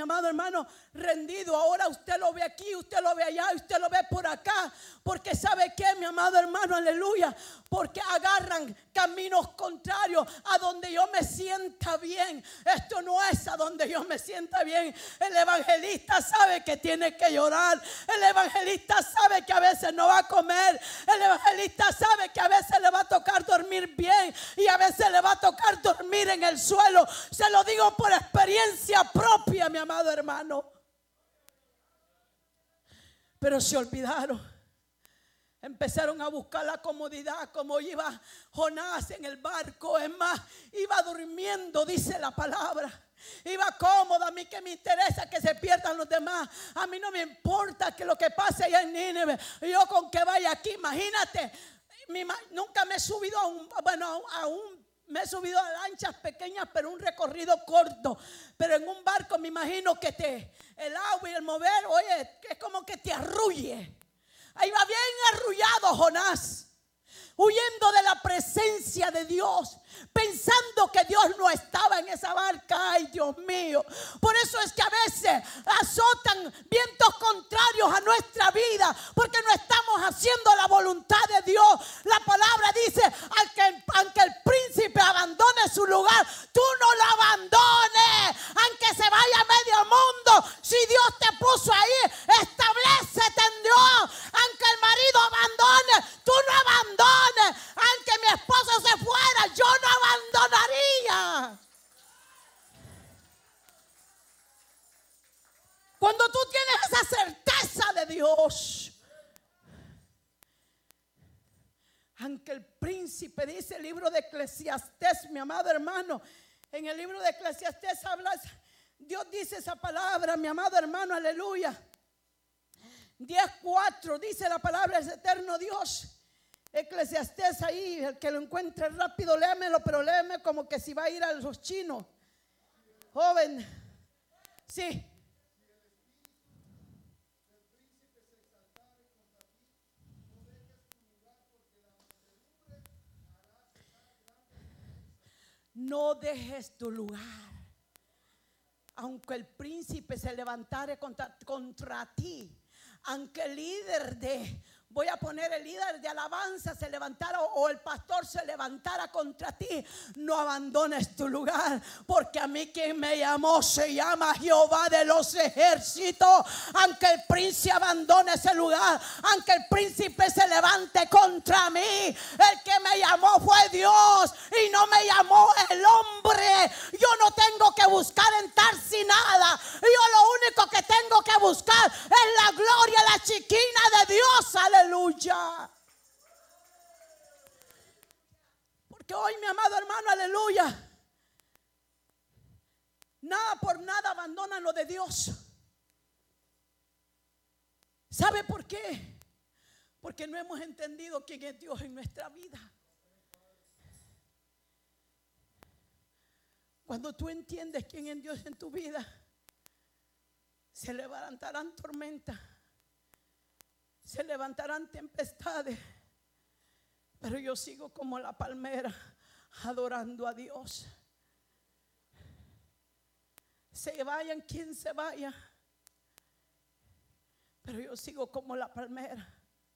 amado hermano, rendido. Ahora usted lo ve aquí, usted lo ve allá, usted lo ve por acá. Porque ¿sabe qué, mi amado hermano? Aleluya. Porque agarran caminos contrarios a donde yo me sienta bien. Esto no es a donde yo me sienta bien. El evangelista sabe que tiene que llorar. El evangelista sabe que a veces no va a comer. El evangelista sabe que a veces le va a tocar dormir bien y a veces le va a tocar dormir en el suelo. Se lo digo por experiencia propia, mi amado hermano. Pero se olvidaron. Empezaron a buscar la comodidad, como iba Jonás en el barco. Es más, iba durmiendo, dice la palabra. Iba cómodo. A mí que me interesa que se pierdan los demás. A mí no me importa que lo que pase allá en Nínive. Yo con que vaya aquí, imagínate. Nunca me he subido me he subido a lanchas pequeñas, pero un recorrido corto. Pero en un barco me imagino que el agua y el mover, oye, es como que te arrulle. Ahí va bien arrullado Jonás, huyendo de la presencia de Dios, pensando que Dios no estaba en esa barca. Ay, Dios mío. Por eso es que a veces azotan vientos contrarios a nuestra vida, porque no estamos haciendo la voluntad de Dios. La palabra dice, aunque el príncipe abandone su lugar, tú no lo abandones. Aunque se vaya a medio mundo, si Dios te puso ahí, establécete en Dios. Aunque el marido abandone, tú no abandones. Aunque mi esposo se fuera, yo no abandonaría. Cuando tú tienes esa certeza de Dios, aunque el príncipe, dice el libro de Eclesiastés, mi amado hermano, en el libro de Eclesiastés habla, Dios dice esa palabra, mi amado hermano, aleluya. 10:4 dice la palabra, es eterno Dios. Eclesiastés ahí, el que lo encuentre rápido, léamelo, pero léame como que si va a ir a los chinos. Joven, sí. No dejes tu lugar. Aunque el príncipe se levantare contra ti, aunque el líder voy a poner el líder de alabanza se levantara o el pastor se levantara contra ti, no abandones tu lugar, porque a mí quien me llamó se llama Jehová de los ejércitos. Aunque el príncipe abandone ese lugar, aunque el príncipe se levante contra mí, el que me llamó fue Dios y no me llamó el hombre. Yo no tengo que buscar estar sin nada. Yo lo único que tengo que buscar es la gloria, la chiquina de Dios. Aleluya. Porque hoy, mi amado hermano, aleluya, nada por nada abandonan lo de Dios. ¿Sabe por qué? Porque no hemos entendido quién es Dios en nuestra vida. Cuando tú entiendes quién es Dios en tu vida, se levantarán tormentas, se levantarán tempestades, pero yo sigo como la palmera adorando a Dios. Se vayan quien se vaya, pero yo sigo como la palmera.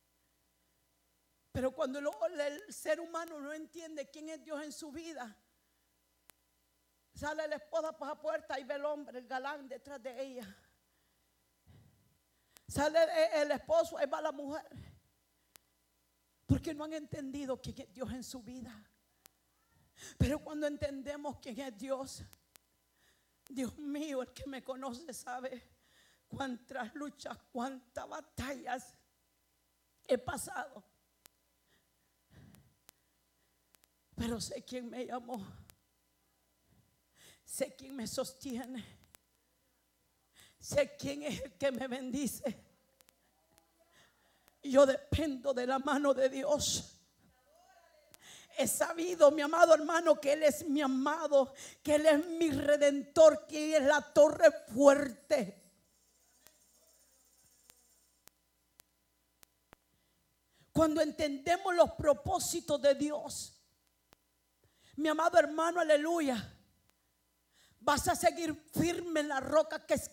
Pero cuando el ser humano no entiende quién es Dios en su vida, sale la esposa por la puerta y ve el hombre, el galán detrás de ella. Sale el esposo, ahí va la mujer. Porque no han entendido quién es Dios en su vida. Pero cuando entendemos quién es Dios, Dios mío, el que me conoce sabe cuántas luchas, cuántas batallas he pasado. Pero sé quién me llamó. Sé quién me sostiene. Sé quién es el que me bendice. Yo dependo de la mano de Dios. He sabido, mi amado hermano, que Él es mi amado, que Él es mi redentor, que Él es la torre fuerte. Cuando entendemos los propósitos de Dios, mi amado hermano, aleluya, vas a seguir firme en la roca que es